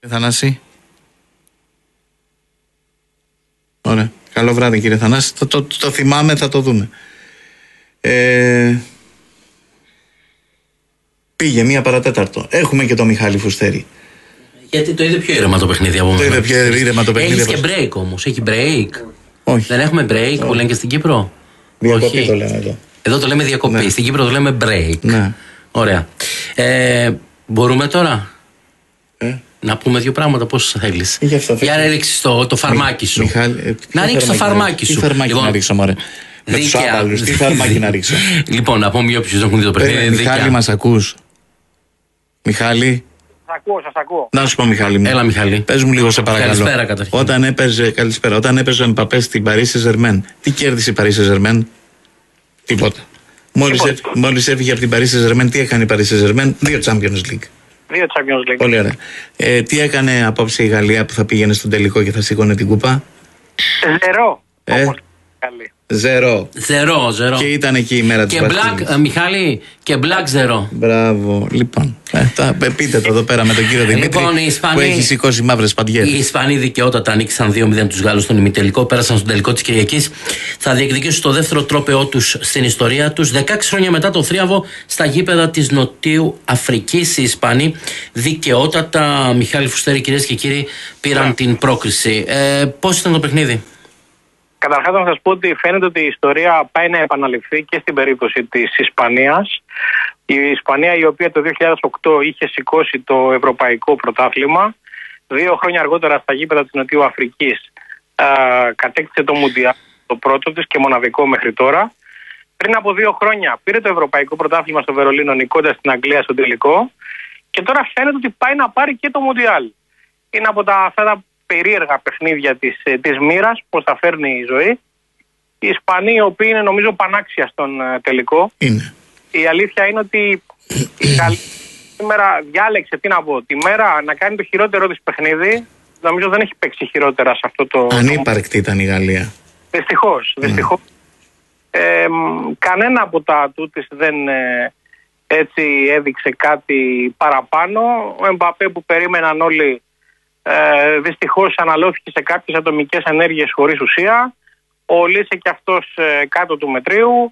Θανάση. Ωραία. Καλό βράδυ κύριε Θανάση. Το θυμάμαι, θα το δούμε. Πήγε 1 παρατέταρτο. Έχουμε και το Μιχάλη Φουστέρη. Γιατί το είδε πιο ήρεμα το παιχνίδι από μένα. Το είδε πιο ήρεμα το παιχνίδι. Έχεις και break όμως. Έχει break. Όχι. Δεν έχουμε break που λένε και στην Κύπρο. Διακοπή το λέμε εδώ. Εδώ το λέμε διακοπή. Ναι. Στην Κύπρο το λέμε break. Ναι. Ωραία. Μπορούμε τώρα να πούμε 2 πράγματα, πώς θέλεις. Για να ρίξεις το φαρμάκι σου. Να ρίξεις το φαρμάκι σου. Τι φαρμάκι να ρίξω, μωρέ. Με τους άμπαλους, τι φαρμάκι να ρίξω. Λοιπόν, να πούμε για όποιους δεν έχουν δει το παιχνίδι. Μιχάλη, μας ακούς? Μιχάλη. Σας ακούω. Να σου πω, Μιχάλη μου. Έλα, Μιχάλη. Πες μου λίγο, σε παρακαλώ. Καλησπέρα, καταρχήν. Όταν έπαιζε ο Εμπαπέ στην Παρί Σεν-Ζερμέν, τι κέρδισε η Παρί Σεν-Ζερμέν? Τίποτα. Μόλις έφυγε από την Παρί Σεν-Ζερμέν, τι έκανε η Παρί Σεν-Ζερμέν? 2 Champions League. 2 Champions League. Πολύ ωραία. Τι έκανε απόψε η Γαλλία που θα πήγαινε στον τελικό και θα σήκωνε την κούπα? 0. 0. Και ήταν εκεί η μέρα της Βασίλισσας. Μιχάλη, και black 0. Μπράβο. Λοιπόν, πείτε το εδώ πέρα με τον κύριο Δημήτρη, λοιπόν, που έχει σηκώσει μαύρες παντιέρες. Οι Ισπανοί δικαιότατα ανήκησαν 2-0 τους Γάλλους στον ημιτελικό, πέρασαν στον τελικό της Κυριακής. Θα διεκδικήσουν το δεύτερο τρόπαιό τους στην ιστορία τους. 16 χρόνια μετά το θρίαβο στα γήπεδα της Νοτιού Αφρικής, οι Ισπανοί δικαιότατα, Μιχάλη Φουστέρη, κυρίες και κύριοι, πήραν την πρόκριση. Πώς ήταν το παιχνίδι? Καταρχάς να σας πω ότι φαίνεται ότι η ιστορία πάει να επαναληφθεί και στην περίπτωση της Ισπανίας. Η Ισπανία, η οποία το 2008 είχε σηκώσει το ευρωπαϊκό πρωτάθλημα, 2 χρόνια αργότερα στα γήπεδα της Νοτιού Αφρικής κατέκτησε το Μουντιάλ, το πρώτο της και μοναδικό μέχρι τώρα. Πριν από 2 χρόνια πήρε το ευρωπαϊκό πρωτάθλημα στο Βερολίνο, νικώντας την Αγγλία στο τελικό. Και τώρα φαίνεται ότι πάει να πάρει και το Μουντιάλ. Είναι από αυτά τα περίεργα παιχνίδια της μοίρας, πώς τα φέρνει η ζωή. Οι Ισπανοί, οι οποίοι είναι νομίζω πανάξια στον τελικό. Είναι. Η αλήθεια είναι ότι η Γαλλία σήμερα διάλεξε, τη μέρα να κάνει το χειρότερο της παιχνίδι. Νομίζω δεν έχει παίξει χειρότερα σε αυτό το... Ανύπαρκτη ήταν η Γαλλία. Δυστυχώς. Κανένα από τα τούτης δεν έτσι έδειξε κάτι παραπάνω. Ο Εμπαπέ που περίμεναν όλοι δυστυχώς αναλώθηκε σε κάποιες ατομικές ενέργειες χωρίς ουσία. Ο Λίσε και αυτός κάτω του μετρίου.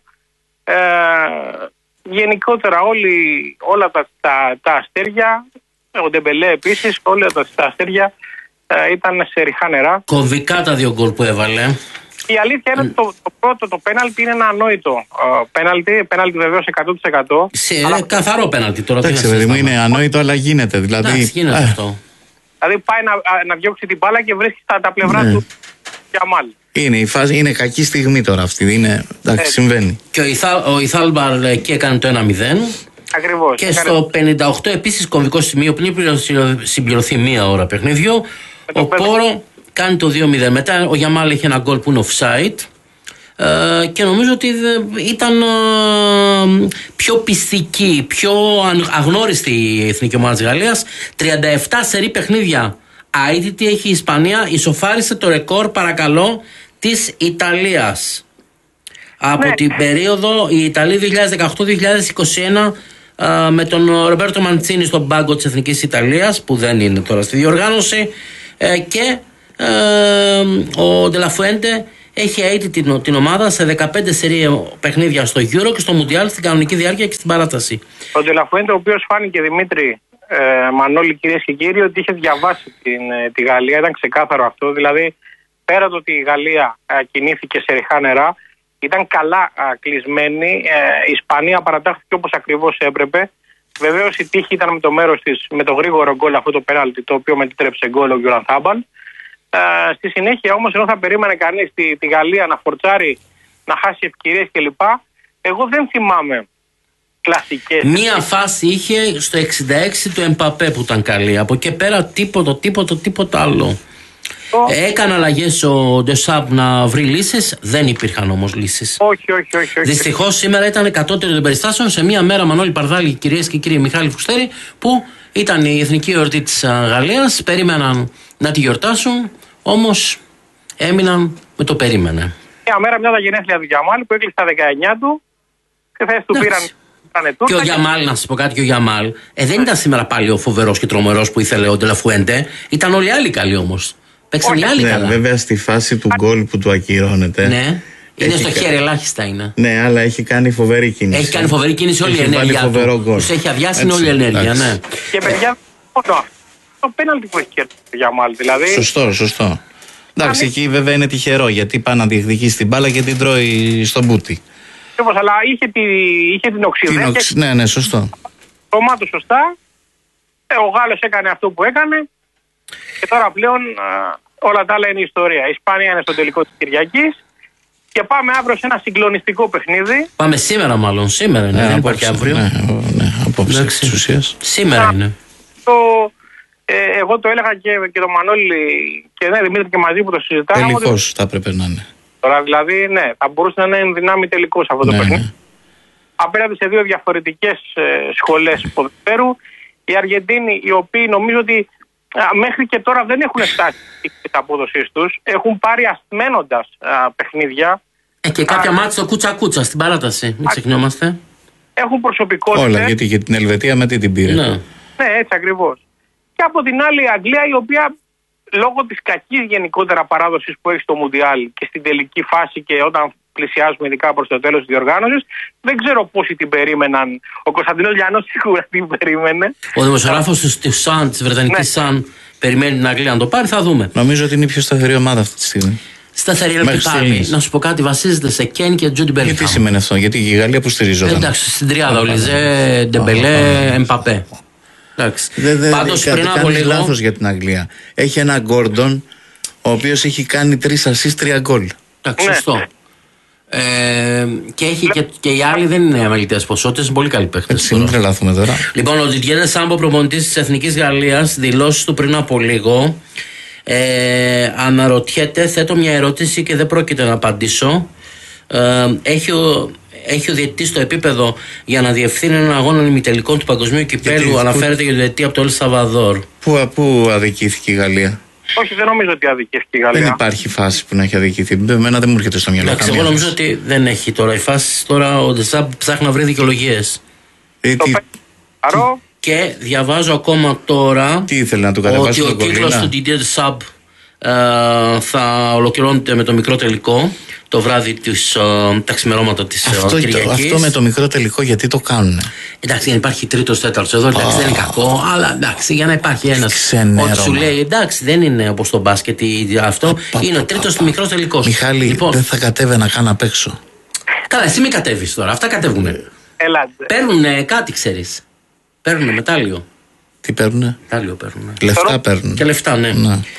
Γενικότερα όλα τα αστέρια, ο Ντεμπελέ επίσης, όλα τα αστέρια ήταν σε ριχά νερά. Κομβικά τα 2 γκολ που έβαλε. Η αλήθεια είναι ότι το πρώτο, το πέναλτι, είναι ένα ανόητο πέναλτι βεβαίως 100%. Καθαρό πέναλτι τώρα. Εντάξει, παιδί μου, είναι ανόητο, αλλά γίνεται. Δηλαδή γίνεται αυτό. Δηλαδή πάει να διώξει την μπάλα και βρίσκει τα πλευρά του Γιαμάλ. Είναι η φάση, είναι κακή στιγμή τώρα αυτή. Εντάξει, συμβαίνει. Και ο Ιθάλμπαρ εκεί έκανε το 1-0. Ακριβώς. Και στο 58 επίσης κομβικό σημείο, πριν συμπληρωθεί 1 ώρα παιχνιδιού, ο Πόρο κάνει το 2-0. Μετά ο Γιαμάλ είχε ένα γκολ που είναι offside. Και νομίζω ότι ήταν πιο πιστική, πιο αγνώριστη η εθνική ομάδα της Γαλλίας. 37 σερί παιχνίδια αίτητη έχει η Ισπανία, ισοφάρισε το ρεκόρ, παρακαλώ, της Ιταλίας. Από την περίοδο η Ιταλία 2018-2021 με τον Ρομπέρτο Μαντσίνι στον πάγκο της Εθνικής Ιταλίας, που δεν είναι τώρα στη διοργάνωση, και ο Ντελαφουέντε έχει αίτητη την ομάδα σε 15 σερί παιχνίδια στο Euro και στο Μουντιάλ στην κανονική διάρκεια και στην παράταση. Ο Ντελαφουέντε, ο οποίος φάνηκε, Δημήτρη, Μανώλη, κυρίες και κύριοι, ότι είχε διαβάσει τη Γαλλία. Ήταν ξεκάθαρο αυτό. Δηλαδή, πέρα το ότι η Γαλλία κινήθηκε σε ριχά νερά, ήταν καλά κλεισμένη. Η Ισπανία παρατάχθηκε όπως ακριβώς έπρεπε. Βεβαίως η τύχη ήταν με το μέρος της, με το γρήγορο γκολ, αυτό το πέναλτι, το οποίο μετέτρεψε γκολ ο Γιουραν Θάμπαν. Στη συνέχεια όμως, ενώ θα περίμενε κανείς τη Γαλλία να φορτσάρει, να χάσει ευκαιρίες κλπ., εγώ δεν θυμάμαι κλασικές. Μία φάση είχε στο 66 του Εμπαπέ που ήταν καλή. Από εκεί πέρα τίποτα άλλο. Έκανε αλλαγές ο Ντεσάμπ να βρει λύσεις. Δεν υπήρχαν όμως λύσεις. Όχι. Δυστυχώς σήμερα ήταν κατώτερο των περιστάσεων σε μία μέρα, Μανώλη Παρδάλη, κυρίες και κύριοι, Μιχάλη Φουστέρη, που ήταν η εθνική εορτή της Γαλλίας. Περίμεναν να τη γιορτάσουν, όμως έμειναν με το περίμενε. Μια μέρα, μια τα γενέθλια του Γιαμάλ που έκλεισε τα 19 του και θέση του πήραν Και ο Γιαμάλ, να σα πω κάτι, και ο Γιαμάλ δεν ήταν σήμερα πάλι ο φοβερός και τρομερός που ήθελε ο Ντελαφουέντε. Ήταν όλοι οι άλλοι καλοί όμως. Παίξαν οι άλλοι καλά. Βέβαια στη φάση του γκολ που του ακυρώνεται. Ναι. Είναι στο χέρι, ελάχιστα είναι. Ναι, αλλά έχει κάνει φοβερή κίνηση. Έχει κάνει φοβερή κίνηση όλη η ενέργεια του. Τους έχει αδειάσει όλη η ενέργεια, ναι. Και παιδιά, το πέναλτι που έχει κερδίσει ο Γιαμάλ, δηλαδή. Σωστό. Εντάξει, εκεί βέβαια είναι τυχερό γιατί πάει να διεκδικήσει την μπάλα και την τρώει στον μπούτι. Αλλά είχε την οξυδέα. Ναι, σωστό. Το μάτω σωστά. Ο Γάλλος έκανε αυτό που έκανε. Και τώρα πλέον όλα τα άλλα είναι ιστορία. Η Ισπανία είναι στο τελικό της Κυριακής. Και πάμε αύριο σε ένα συγκλονιστικό παιχνίδι. Πάμε σήμερα, μάλλον. Σήμερα είναι. Δεν υπάρχει αύριο. Ναι, απόψε της ουσίας. Σήμερα είναι. Εγώ το έλεγα και τον Μανώλη και ναι, Δημήτρη και μαζί που το συζητάμε. Τελικός θα έπρεπε να είναι. Τώρα δηλαδή, ναι, θα μπορούσε να είναι εν δυνάμει τελικός αυτό το παιχνίδι. Ναι. Απέναντι σε δύο διαφορετικές σχολές ποδοσφαίρου. Οι Αργεντίνοι, οι οποίοι νομίζω ότι μέχρι και τώρα δεν έχουν φτάσει τις απόδοσίες τους, έχουν πάρει ασμένοντας παιχνίδια. Και κάποια μάτια στο κούτσα-κούτσα στην παράταση, μην ξεχνιόμαστε. Έχουν προσωπικότητες. Όλα, γιατί για την Ελβετία με τι την πήρε. Ναι, έτσι ακριβώς. Και από την άλλη η Αγγλία, η οποία λόγω της κακής γενικότερα παράδοσης που έχει στο Μουντιάλ και στην τελική φάση και όταν πλησιάζουμε ειδικά προς το τέλος της διοργάνωσης, δεν ξέρω πόσοι την περίμεναν. Ο Κωνσταντίνος Λιανός σίγουρα την περίμενε. Ο δημοσιογράφος της Βρετανικής Sun περιμένει την Αγγλία να το πάρει, θα δούμε. Νομίζω ότι είναι η πιο σταθερή ομάδα αυτή τη στιγμή. Σταθερή είναι πάλι. Να σου πω κάτι, βασίζεται σε Κέν και Τζούντι Μπέλιγχαμ. Τι σημαίνει αυτό, γιατί η Γαλλία που στηρίζονταν. Εντάξει, στην τριάδα ο Λιζέ, Ντεμπελέ, Εμπαπέ. Πάντως πριν από λίγο. Λάθος για την Αγγλία. Έχει ένα Γκόρντον, ο οποίος έχει κάνει 3 assist, 3 γκολ. Εντάξει, σωστό. Και έχει και οι άλλοι δεν είναι αμελητές ποσότητες, είναι πολύ καλοί παίχτες. Μην τρελαθούμε τώρα. Λοιπόν, ο Διντιέ Ντεσάμπο, προπονητής της Εθνικής Γαλλίας, δηλώσεις του πριν από λίγο. Αναρωτιέται, θέτω μια ερώτηση και δεν πρόκειται να απαντήσω. Έχει ο διαιτητής στο επίπεδο για να διευθύνει έναν αγώνα ημιτελικών του Παγκοσμίου Κυπέλλου. Αναφέρεται για τον διαιτητή από το Ελ Σαλβαδόρ. Πού αδικήθηκε η Γαλλία? Όχι, δεν νομίζω ότι αδικήθηκε η Γαλλία. Δεν υπάρχει φάση που να έχει αδικηθεί. Εμένα δεν μου έρχεται στο μυαλό. Εγώ νομίζω ότι δεν έχει τώρα η φάση. Τώρα ο Ντεσάμπ ψάχνει να βρει δικαιολογίες. Και διαβάζω ακόμα τώρα. Τι ήθελε να του κατεβάσει ότι ο κύκλος του Didier Deschamps θα ολοκληρώνεται με το μικρό τελικό το βράδυ τα ξημερώματα της Κυριακής. Αυτό με το μικρό τελικό γιατί το κάνουνε? Εντάξει, δεν υπάρχει τρίτος, τέταρτος εδώ, εντάξει, δεν είναι κακό, αλλά εντάξει, για να υπάρχει ένας ότι σου λέει εντάξει, δεν είναι όπως το μπάσκετ ή αυτό, είναι ο τρίτος μικρός τελικός. Μιχάλη, λοιπόν, δεν θα κατέβαινα καν απ' έξω. Καλά, εσύ μην κατέβεις τώρα, αυτά κατέβουνε. Παίρνουνε κάτι, ξέρεις. Παίρνουνε μετάλλιο. Τι παίρνουνε? Μετάλλιο παίρνουνε. Λεφτά παίρνουνε. Και λεφτά, ναι.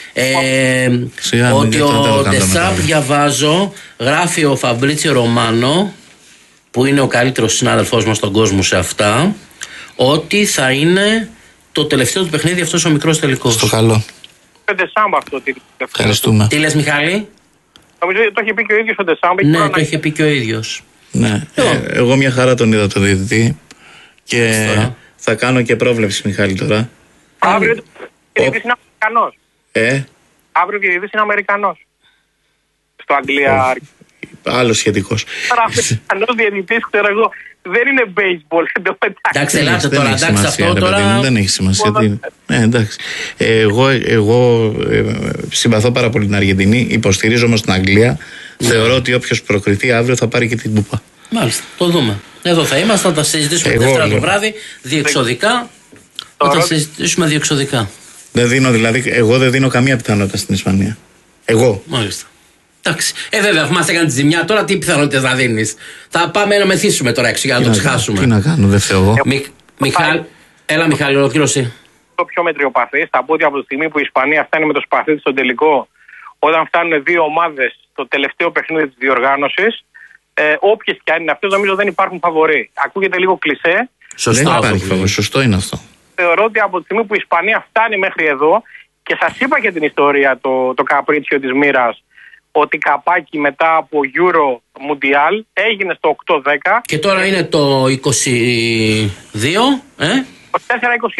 Ότι ο Ντεσάμπ, διαβάζω, γράφει ο Φαμπρίτσιο Ρωμάνο, που είναι ο καλύτερος συνάδελφός μας στον κόσμο σε αυτά, ότι θα είναι το τελευταίο του παιχνίδι αυτός ο μικρός τελικός. Στο καλό. Ευχαριστούμε. Τι λες, Μιχάλη? Νομίζω το έχει πει και ο ίδιος ο Ντεσάμπ. Ναι, το είχε πει και ο ίδιος. Ναι. Εγώ μια χαρά τον είδα το διαιτητή και θα κάνω και πρόβλεψη, Μιχάλη, τώρα. Αύριο ο διαιτητής είναι Αμερικανός. Αύριο ο διαιτητής είναι Αμερικανός. Στο Αγγλία. Άλλο σχετικός. Αμερικανός διαιτητής, ξέρω εγώ, δεν είναι baseball. Εντάξει, ελάτε τώρα, εντάξει, αυτό τώρα. Δεν έχει σημασία. Εντάξει. Εγώ συμπαθώ πάρα πολύ την Αργεντινή, υποστηρίζω όμως την Αγγλία. Θεωρώ ότι όποιος προκριθεί αύριο θα πάρει και την κούπα. Μάλιστα, το δούμε. Εδώ θα είμαστε, θα τα συζητήσουμε Δευτέρα το βράδυ διεξοδικά. Θα τα συζητήσουμε διεξοδικά. Εγώ δεν δίνω καμία πιθανότητα στην Ισπανία. Εγώ. Μάλιστα. Εντάξει. Βέβαια, αφού μας έκανε τη ζημιά, τώρα τι πιθανότητες να δίνεις? Θα πάμε να μεθύσουμε τώρα έξω για να το ξεχάσουμε. Τι να κάνω, δεν φταίω εγώ. Έλα, Μιχάλη, ολοκλήρωση. Το πιο μετριοπαθής, θα πω ότι από τη στιγμή που η Ισπανία φτάνει με το σπαθί της στον τελικό, όταν φτάνουν δύο ομάδες στο τελευταίο παιχνίδι της διοργάνωσης, όποιες και αν είναι αυτές, νομίζω δεν υπάρχουν φαβορί. Ακούγεται λίγο κλισέ. Δεν υπάρχει φαβορί, σωστό είναι αυτό. Θεωρώ ότι από τη στιγμή που η Ισπανία φτάνει μέχρι εδώ, και σας είπα και την ιστορία, το καπρίτσιο της μοίρας, ότι καπάκι μετά από Euro Mundial έγινε στο 8-10. Και τώρα είναι το 22, 24-26.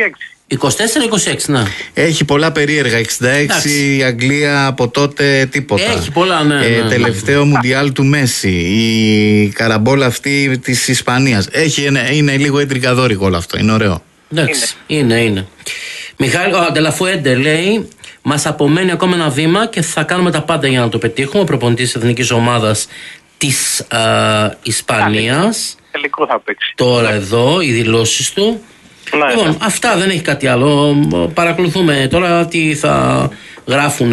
24-26, ναι. Έχει πολλά περίεργα. 66 η Αγγλία, από τότε τίποτα. Έχει πολλά, ναι. Τελευταίο Μουντιάλ του Μέση. Η καραμπόλα αυτή της Ισπανίας. Είναι λίγο εντρικαδόρικο όλο αυτό. Είναι ωραίο. Εντάξει, είναι. Μιχάλη, ο Αντελαφουέντε λέει: μας απομένει ακόμα ένα βήμα και θα κάνουμε τα πάντα για να το πετύχουμε. Ο προπονητής της εθνικής ομάδας της Ισπανίας. Τελικό θα παίξει. Τώρα εδώ οι δηλώσεις του. Ναι. Λοιπόν, αυτά, δεν έχει κάτι άλλο. Παρακολουθούμε τώρα τι θα γράφουν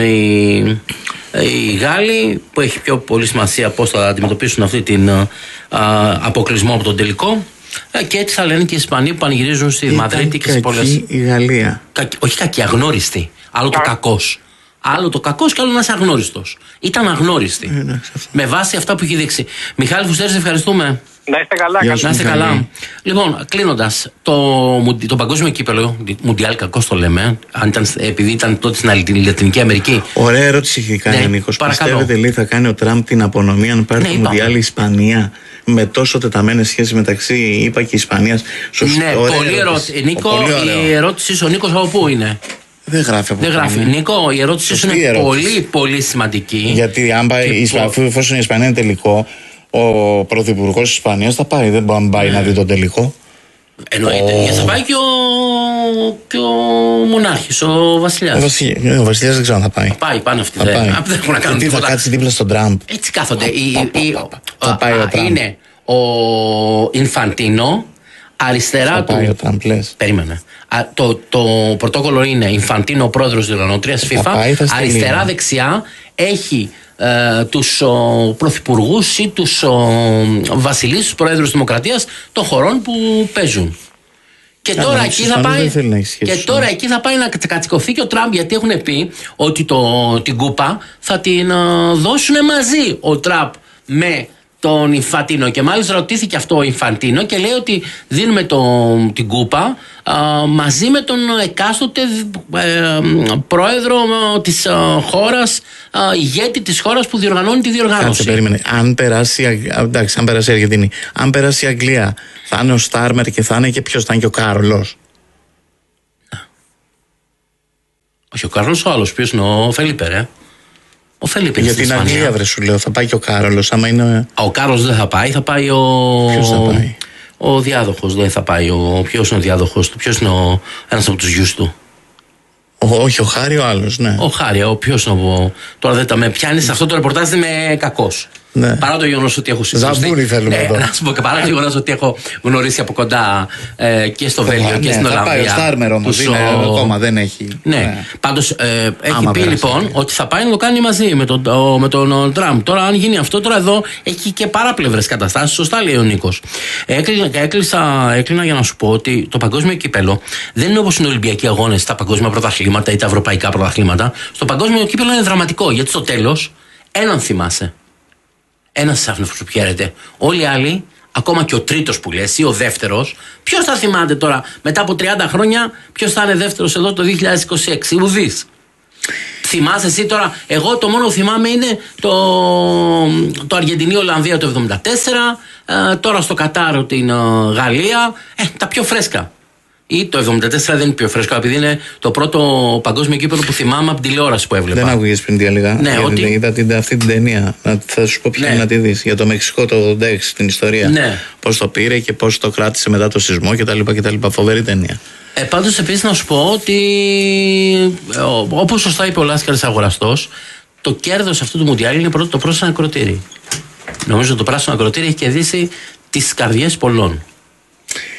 οι Γάλλοι, που έχει πιο πολύ σημασία πώς θα αντιμετωπίσουν αυτή την αποκλεισμό από τον τελικό. Και έτσι θα λένε και οι Ισπανοί που πανηγυρίζουν στη Μαδρίτη και στις πολλές. Η Γαλλία. Όχι κακή, αγνώριστη. Άλλο το κακός. Άλλο το κακός και άλλο να είσαι αγνώριστος. Ήταν αγνώριστη. Με βάση αυτά που έχει δείξει. Μιχάλη Φουστέρη, ευχαριστούμε. Να είστε καλά. Να είστε καλά. Λοιπόν, κλείνοντας, το παγκόσμιο κύπελλο, Μουντιάλ, κακώς το λέμε, επειδή ήταν τότε στην Λατινική Αμερική. Ωραία ερώτηση έχει κάνει ο Νίκος. Πιστεύετε, λέει, θα κάνει ο Τραμπ την απονομή αν πάρει το Μουντιάλ η Ισπανία, με τόσο τεταμένες σχέσεις μεταξύ ΗΠΑ και Ισπανίας? Ναι, πολύ ερώτηση. Νίκο, η ερώτησή σου, ο Νίκος από πού είναι? Δεν γράφει από Δεν γράφει. Νίκο, η ερώτησή σου είναι πολύ πολύ σημαντική. Γιατί αν πάει, εφόσον η Ισπανία είναι τελικό, ο πρωθυπουργός της Ισπανίας θα πάει. Δεν μπορεί να πάει να δει τον τελικό. Εννοείται. Γιατί θα πάει και ο μονάρχης, ο βασιλιάς. Ο βασιλιάς δεν ξέρω αν θα πάει. Πάνε αυτοί. Δεν έχουν να κάνουν τίποτα. Θα κάτσει δίπλα στον Τραμπ. Έτσι κάθονται. Θα πάει ο Τραμπ. Είναι ο Ινφαντίνο. Αριστερά του. Πάει ο Τραμπ, λες. Περίμενε. Το πρωτόκολλο είναι Ινφαντίνο, πρόεδρος της Διοργανωτρίας FIFA. Αριστερά-δεξιά έχει τους πρωθυπουργούς ή τους βασιλείς, τους πρόεδρους της Δημοκρατίας των χωρών που παίζουν. Και τώρα, εκεί θα πάει να κατσικωθεί και ο Τραμπ, γιατί έχουν πει ότι την κούπα θα την δώσουν μαζί ο Τραμπ με τον Ινφαντίνο. Και μάλιστα ρωτήθηκε αυτό ο Ινφαντίνο και λέει ότι δίνουμε την κούπα μαζί με τον εκάστοτε πρόεδρο της χώρας, ηγέτη της χώρας που διοργανώνει τη διοργάνωση. Κάτσε, περίμενε. Αν περάσει η Αργεντινή, αν περάσει η Αγγλία, θα είναι ο Στάρμερ και θα είναι και ποιος? Θα είναι και ο Κάρολος? Όχι, ο Κάρολος ο άλλος. Ποιος είναι? Ο Φελίπε, Ο Φελίπε. Για την Αγγλία, βρε, σου λέω, θα πάει και ο Κάρολος. Άμα είναι... Ο Κάρολος δεν θα πάει, θα πάει Ποιος θα πάει? Ο διάδοχος δεν θα πάει. Ποιος είναι ο διάδοχος του? Ποιος είναι ένας από τους γιους του? Όχι, ο Χάρη, ο άλλος, ναι. Ο Χάρη, ποιος είναι? Τώρα δεν τα με πιάνεις, αυτό το ρεπορτάζ είμαι κακός. Ναι. Παρά το γεγονός ότι έχω συζητήσει. Ζαμπούρι θέλουμε εδώ. Να σου πω και παρά το γεγονός ότι έχω γνωρίσει από κοντά και στο Βέλγιο και στην Ολλανδία. Θα πάει ο Στάρμερ όμως, ακόμα δεν έχει. Ναι. Πάντως έχει πει λοιπόν ότι θα πάει να το κάνει μαζί με τον Τραμπ. Τώρα, αν γίνει αυτό, τώρα εδώ έχει και παράπλευρες καταστάσεις. Σωστά λέει ο Νίκος. Έκλεινα για να σου πω ότι το παγκόσμιο κύπελλο δεν είναι όπως είναι οι Ολυμπιακοί αγώνες, τα παγκόσμια πρωταθλήματα ή τα ευρωπαϊκά πρωταθλήματα. Στο παγκόσμιο κύπελλο είναι δραματικό, γιατί στο τέλος έναν θυμάσαι. Ένας άφνευτος που πιέρεται. Όλοι οι άλλοι, ακόμα και ο τρίτος που λες ή ο δεύτερος, ποιος θα θυμάται τώρα μετά από 30 χρόνια, ποιος θα είναι δεύτερος εδώ το 2026? Ουδής. Θυμάσαι εσύ τώρα? Εγώ το μόνο που θυμάμαι είναι το Αργεντινή-Ολλανδία το 1974, τώρα στο Κατάρ την Γαλλία, τα πιο φρέσκα. Ή το 1974 δεν είναι πιο φρέσκο, επειδή είναι το πρώτο παγκόσμιο κύπελλο που θυμάμαι από την τηλεόραση που έβλεπα. Δεν άκουγες πριν λίγα. Ναι, είδα αυτή την ταινία. Θα σου πω ποια είναι να τη δεις. Για το Μεξικό το 86, την ιστορία. Ναι. Πώς το πήρε και πώς το κράτησε μετά το σεισμό κτλ. Φοβερή ταινία. Πάντως επίσης να σου πω ότι όπως σωστά είπε ο Λάσκαρης Αγοραστός, το κέρδος αυτού του Μουντιάλ είναι πρώτο το πράσινο ακροτήρι. Νομίζω ότι το πράσινο ακροτήρι έχει κερδίσει τις καρδιές πολλών.